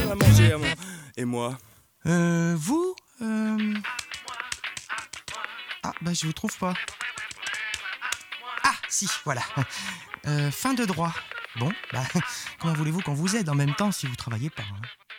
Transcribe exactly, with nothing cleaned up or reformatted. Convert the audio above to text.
à manger, maman. Et moi? Euh, vous euh... Ah, bah je vous trouve pas. Ah, si, voilà. Euh, fin de droit. Bon, bah, comment voulez-vous qu'on vous aide en même temps si vous travaillez pas, hein?